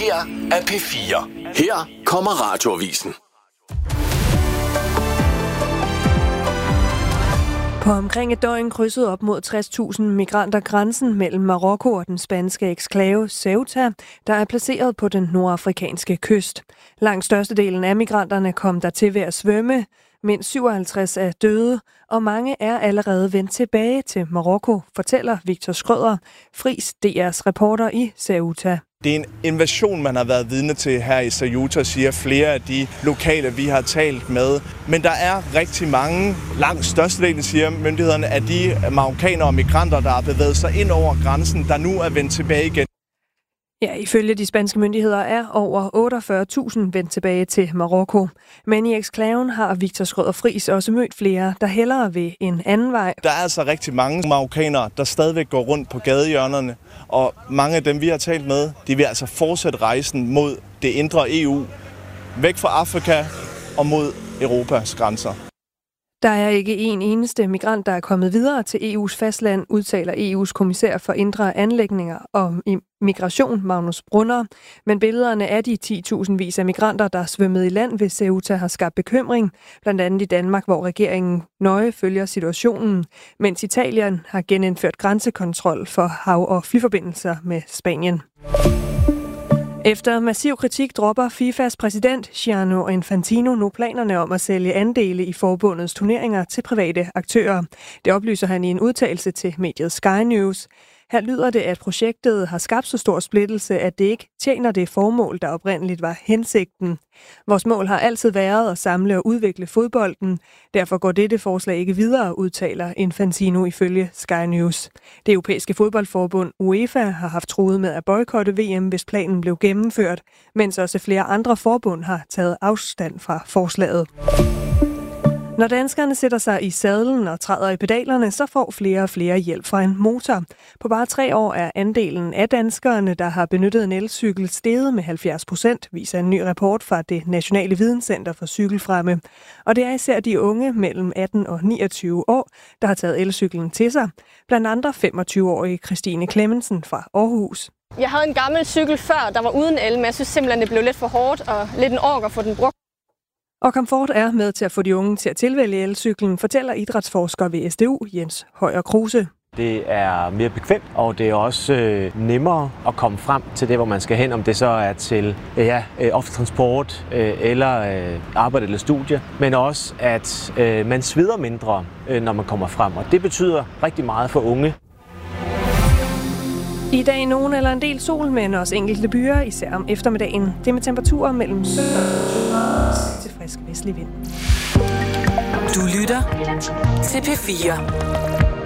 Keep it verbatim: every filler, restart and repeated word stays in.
her er P fire. Her kommer Radioavisen. På omkring et døgn krydsede op mod tres tusind migranter grænsen mellem Marokko og den spanske eksklave Ceuta, der er placeret på den nordafrikanske kyst. Langt størstedelen af migranterne kom der til ved at svømme, mindst syvoghalvtreds er døde, og mange er allerede vendt tilbage til Marokko, fortæller Victor Schrøder, Friis D R's reporter i Ceuta. Det er en invasion, man har været vidne til her i Ceuta, siger flere af de lokale, vi har talt med. Men der er rigtig mange, langt størstedelen, siger myndighederne, af de marokkanere og migranter, der har bevæget sig ind over grænsen, der nu er vendt tilbage igen. Ja, ifølge de spanske myndigheder er over otteogfyrre tusind vendt tilbage til Marokko. Men i eksklaven har Victor Schrøder Friis også mødt flere, der hellere vil en anden vej. Der er altså rigtig mange marokkanere, der stadigvæk går rundt på gadehjørnerne, og mange af dem, vi har talt med, de vil altså fortsætte rejsen mod det indre E U, væk fra Afrika og mod Europas grænser. Der er ikke en eneste migrant, der er kommet videre til E U's fastland, udtaler E U's kommissær for indre anliggender og migration, Magnus Brunner. Men billederne af de ti tusind vis af migranter, der er svømmet i land ved Ceuta, har skabt bekymring. Blandt andet i Danmark, hvor regeringen nøje følger situationen, mens Italien har genindført grænsekontrol for hav- og flyforbindelser med Spanien. Efter massiv kritik dropper FIFAs præsident Gianni Infantino nu planerne om at sælge andele i forbundets turneringer til private aktører. Det oplyser han i en udtalelse til mediet Sky News. Her lyder det, at projektet har skabt så stor splittelse, at det ikke tjener det formål, der oprindeligt var hensigten. Vores mål har altid været at samle og udvikle fodbolden. Derfor går dette forslag ikke videre, udtaler Infantino ifølge Sky News. Det europæiske fodboldforbund UEFA har haft truet med at boykotte V M, hvis planen blev gennemført, mens også flere andre forbund har taget afstand fra forslaget. Når danskerne sætter sig i sadlen og træder i pedalerne, så får flere og flere hjælp fra en motor. På bare tre år er andelen af danskerne, der har benyttet en elcykel, steget med halvfjerds procent, viser en ny rapport fra det Nationale Videnscenter for Cykelfremme. Og det er især de unge mellem atten og niogtyve år, der har taget elcyklen til sig. Blandt andre femogtyve-årige Christine Clemmensen fra Aarhus. Jeg havde en gammel cykel før, der var uden el, men jeg synes simpelthen, det blev lidt for hårdt og lidt en ork at få den brugt. Og komfort er med til at få de unge til at tilvælge elcyklen, fortæller idrætsforsker ved S D U Jens Højer Kruse. Det er mere bekvemt, og det er også øh, nemmere at komme frem til det, hvor man skal hen, om det så er til øh, ja, øh, offentlig transport øh, eller øh, arbejde eller studie, men også at øh, man sveder mindre, øh, når man kommer frem, og det betyder rigtig meget for unge. I dag nogen eller en del sol, men også enkelte byer, især om eftermiddagen. Det med temperaturer mellem sytten og til frisk vestlig vind. Du lytter til P fire.